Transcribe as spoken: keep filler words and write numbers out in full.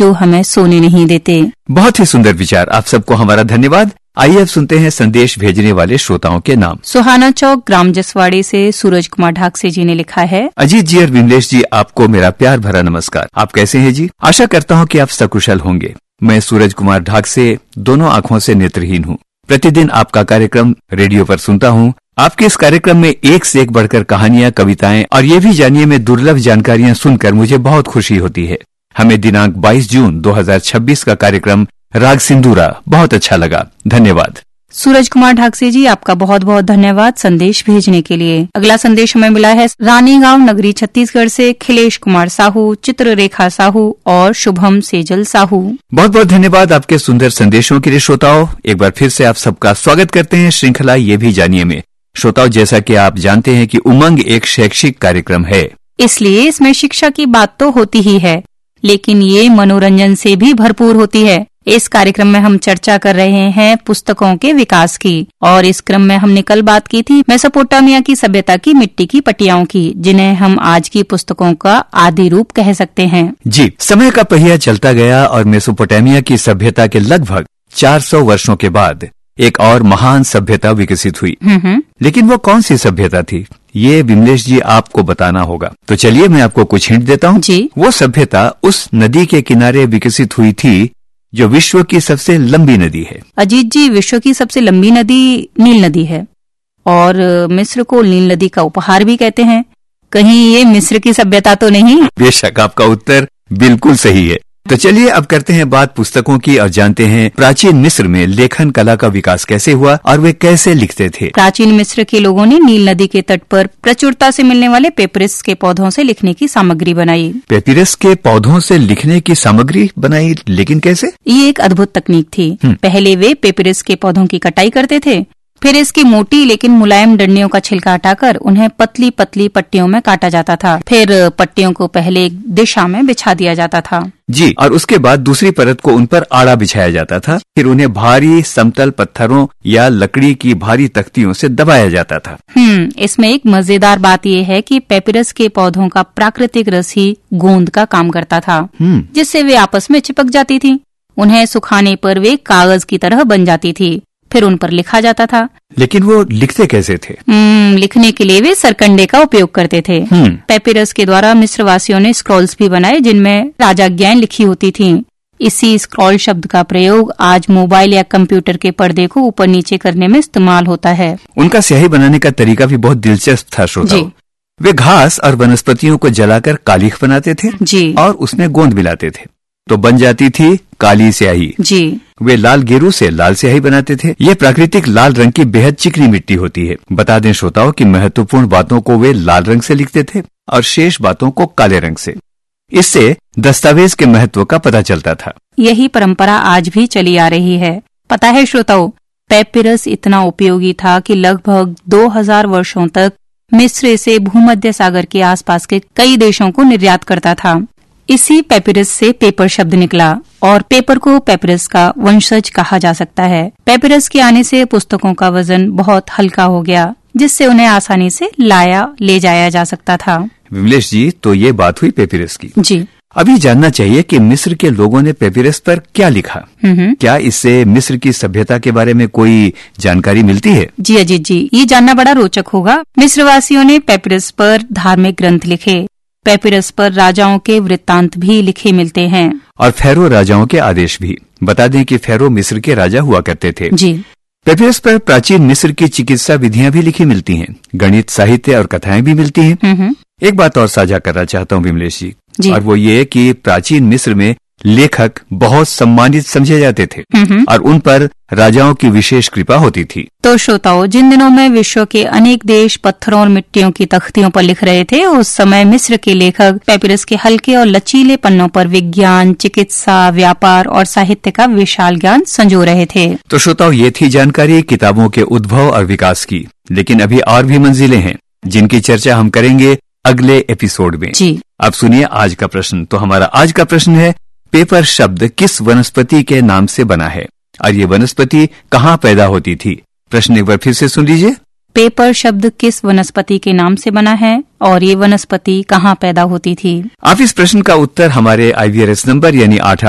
जो हमें सोने नहीं देते। बहुत ही सुंदर विचार, आप सबको हमारा धन्यवाद। आइए अब सुनते हैं संदेश भेजने वाले श्रोताओं के नाम। सुहाना चौक ग्राम जसवाड़ी से सूरज कुमार ढाकसे जी ने लिखा है, अजीत जी और विमलेश जी, आपको मेरा प्यार भरा नमस्कार। आप कैसे हैं जी? आशा करता हूं कि आप सकुशल होंगे। मैं सूरज कुमार ढाकसे दोनों आंखों से नेत्रहीन हूं। प्रतिदिन आपका कार्यक्रम रेडियो पर सुनता हूं। आपके इस कार्यक्रम में एक से एक बढ़कर कहानियां, कविताएं और ये भी जानिए में दुर्लभ जानकारियां सुनकर मुझे बहुत खुशी होती है। हमें दिनांक बाईस जून दो हज़ार छब्बीस का कार्यक्रम राग सिंदूरा बहुत अच्छा लगा। धन्यवाद। सूरज कुमार ढाकसे जी, आपका बहुत बहुत धन्यवाद संदेश भेजने के लिए। अगला संदेश हमें मिला है रानीगांव नगरी छत्तीसगढ़ से खिलेश कुमार साहू, चित्ररेखा साहू और शुभम सेजल साहू। बहुत बहुत धन्यवाद आपके सुंदर संदेशों के लिए। श्रोताओं, एक बार फिर से आप सबका स्वागत करते हैं श्रृंखला ये भी जानिए में। श्रोताओं, जैसा कि आप जानते हैं कि उमंग एक शैक्षिक कार्यक्रम है, इसलिए इसमें शिक्षा की बात तो होती ही है, लेकिन ये मनोरंजन से भी भरपूर होती है। इस कार्यक्रम में हम चर्चा कर रहे हैं पुस्तकों के विकास की, और इस क्रम में हमने कल बात की थी मेसोपोटामिया की सभ्यता की मिट्टी की पटियाओं की, जिन्हें हम आज की पुस्तकों का आदि रूप कह सकते हैं। जी, समय का पहिया चलता गया और मेसोपोटामिया की सभ्यता के लगभग चार सौ वर्षों के बाद एक और महान सभ्यता विकसित हुई। लेकिन वो कौन सी सभ्यता थी, ये विमलेश जी आपको बताना होगा। तो चलिए मैं आपको कुछ हिंट देता हूँ। वो सभ्यता उस नदी के किनारे विकसित हुई थी जो विश्व की सबसे लंबी नदी है। अजीत जी, विश्व की सबसे लंबी नदी नील नदी है, और मिस्र को नील नदी का उपहार भी कहते हैं। कहीं ये मिस्र की सभ्यता तो नहीं? बेशक, आपका उत्तर बिल्कुल सही है। तो चलिए अब करते हैं बात पुस्तकों की और जानते हैं प्राचीन मिस्र में लेखन कला का विकास कैसे हुआ और वे कैसे लिखते थे। प्राचीन मिस्र के लोगों ने नील नदी के तट पर प्रचुरता से मिलने वाले पेपिरस के पौधों से लिखने की सामग्री बनाई। पेपिरस के पौधों से लिखने की सामग्री बनाई, लेकिन कैसे? ये एक अद्भुत तकनीक थी। पहले वे पेपिरस के पौधों की कटाई करते थे, फिर इसकी मोटी लेकिन मुलायम डंडियों का छिलका हटाकर उन्हें पतली पतली पट्टियों में काटा जाता था। फिर पट्टियों को पहले एक दिशा में बिछा दिया जाता था जी, और उसके बाद दूसरी परत को उन पर आड़ा बिछाया जाता था। फिर उन्हें भारी समतल पत्थरों या लकड़ी की भारी तख्तियों से दबाया जाता था। हम्म इसमें एक मजेदार बात यह है कि पेपिरस के पौधों का प्राकृतिक रस ही गोंद का काम करता था, जिससे वे आपस में चिपक जाती थी। उन्हें सुखाने पर वे कागज की तरह बन जाती थी। फिर उन पर लिखा जाता था। लेकिन वो लिखते कैसे थे? हम्म लिखने के लिए वे सरकंडे का उपयोग करते थे। पेपिरस के द्वारा मिस्रवासियों ने स्क्रॉल्स भी बनाए, जिनमें राजाज्ञाएं लिखी होती थीं। इसी स्क्रॉल शब्द का प्रयोग आज मोबाइल या कंप्यूटर के पर्दे को ऊपर नीचे करने में इस्तेमाल होता है। उनका स्याही बनाने का तरीका भी बहुत दिलचस्प था श्रोताओं। वे घास और वनस्पतियों को जलाकर कालीख बनाते थे जी, और उसमें गोंद मिलाते थे, तो बन जाती थी काली स्याही जी। वे लाल गेरू से लाल स्याही बनाते थे। ये प्राकृतिक लाल रंग की बेहद चिकनी मिट्टी होती है। बता दें श्रोताओं कि महत्वपूर्ण बातों को वे लाल रंग से लिखते थे और शेष बातों को काले रंग से। इससे दस्तावेज के महत्व का पता चलता था। यही परंपरा आज भी चली आ रही है। पता है श्रोताओं, पेपिरस इतना उपयोगी था कि लगभग दो हज़ार वर्षों तक मिस्र इसे भूमध्य सागर के आसपास के कई देशों को निर्यात करता था। इसी पेपिरस से पेपर शब्द निकला, और पेपर को पेपिरस का वंशज कहा जा सकता है। पेपिरस के आने से पुस्तकों का वजन बहुत हल्का हो गया, जिससे उन्हें आसानी से लाया ले जाया जा सकता था। विमलेश जी, तो ये बात हुई पेपिरस की। जी, अभी जानना चाहिए कि मिस्र के लोगों ने पेपिरस पर क्या लिखा। क्या इससे मिस्र की सभ्यता के बारे में कोई जानकारी मिलती है? जी अजीत जी, ये जानना बड़ा रोचक होगा। मिस्रवासियों ने पेपिरस पर धार्मिक ग्रंथ लिखे। पेपिरस पर राजाओं के वृत्तांत भी लिखे मिलते हैं, और फेरो राजाओं के आदेश भी। बता दें कि फेरो मिस्र के राजा हुआ करते थे जी। पेपिरस पर प्राचीन मिस्र की चिकित्सा विधियां भी लिखी मिलती हैं, गणित, साहित्य और कथाएं भी मिलती हैं। एक बात और साझा करना चाहता हूँ विमलेश जी, जी, और वो ये कि प्राचीन मिस्र में लेखक बहुत सम्मानित समझे जाते थे और उन पर राजाओं की विशेष कृपा होती थी। तो श्रोताओं, जिन दिनों में विश्व के अनेक देश पत्थरों और मिट्टियों की तख्तियों पर लिख रहे थे, उस समय मिस्र के लेखक पेपिरस के हल्के और लचीले पन्नों पर विज्ञान, चिकित्सा, व्यापार और साहित्य का विशाल ज्ञान संजो रहे थे। तो श्रोताओं, ये थी जानकारी किताबों के उद्भव और विकास की। लेकिन अभी और भी मंजिलें हैं, जिनकी चर्चा हम करेंगे अगले एपिसोड में। जी। अब सुनिए आज का प्रश्न। तो हमारा आज का प्रश्न है, पेपर शब्द किस वनस्पति के नाम से बना है और ये वनस्पति कहाँ पैदा होती थी? प्रश्न एक बार फिर से सुन लीजिए। पेपर शब्द किस वनस्पति के नाम से बना है और ये वनस्पति कहाँ पैदा होती थी? आप इस प्रश्न का उत्तर हमारे आई वी आर एस नंबर यानी आठ